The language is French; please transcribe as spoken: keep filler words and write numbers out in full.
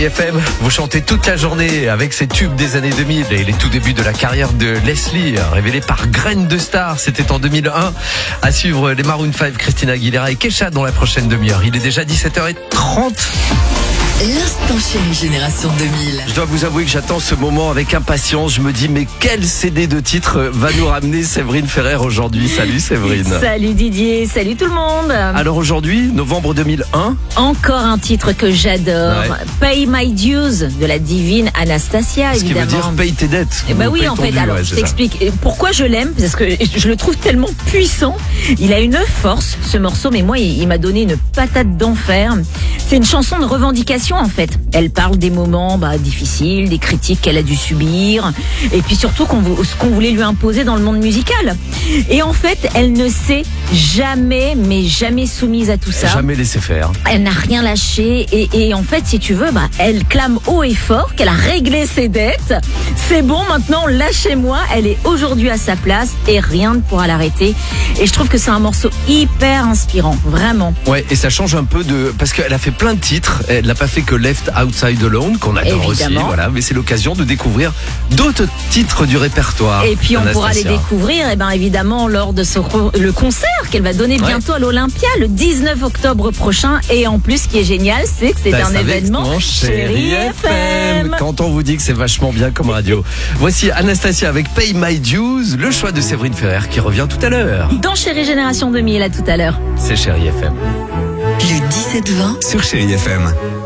F M, vous chantez toute la journée avec ces tubes des années deux mille et les tout débuts de la carrière de Leslie, révélée par Graine de Star, c'était en deux mille un. À suivre les Maroon cinq, Christina Aguilera et Kesha dans la prochaine demi-heure. Il est déjà dix-sept heures trente. L'instant chéri Génération deux mille. Je dois vous avouer que j'attends ce moment avec impatience. Je me dis, mais quel C D de titre va nous ramener Séverine Ferrer aujourd'hui? Salut Séverine. Salut Didier, salut tout le monde. Alors aujourd'hui, novembre deux mille un. Encore un titre que j'adore. Ouais. Pay My Dues de la divine Anastasia, Ce qui évidemment. veut dire paye tes dettes. Eh ben Ou oui, paye en ton fait, dû, alors ouais, je c'est ça. t'explique pourquoi je l'aime, parce que je le trouve tellement puissant. Il a une force, ce morceau, mais moi, il, il m'a donné une patate d'enfer. C'est une chanson de revendication, en fait. Elle parle des moments bah, difficiles, des critiques qu'elle a dû subir, et puis surtout qu'on, ce qu'on voulait lui imposer dans le monde musical. Et en fait, elle ne s'est jamais, mais jamais soumise à tout ça. Jamais laissé faire. Elle n'a rien lâché et, et en fait, si tu veux, bah, elle clame haut et fort qu'elle a réglé ses dettes. C'est bon, maintenant, lâchez-moi. Elle est aujourd'hui à sa place et rien ne pourra l'arrêter. Et je trouve que c'est un morceau hyper inspirant, vraiment. Ouais, et ça change un peu de... Parce qu'elle a fait plein de titres. Elle n'a pas fait que Left Outside Alone, qu'on adore Évidemment. aussi. Voilà, mais c'est l'occasion de découvrir d'autres titres du répertoire. Et puis on pourra les d'Anastasia. découvrir, et ben évidemment lors de ce le concert qu'elle va donner bientôt Ouais. à l'Olympia le dix-neuf octobre prochain. Et en plus, ce qui est génial, c'est que c'est Bah, un avec événement mon Chéri F M. Quand on vous dit que c'est vachement bien comme radio. Voici Anastasia avec Pay My Dues, le choix de Séverine Ferrer qui revient tout à l'heure. Dans Chéri Génération deux mille, à tout à l'heure. C'est Chéri F M. Le dix-sept vingt sur Chéri F M.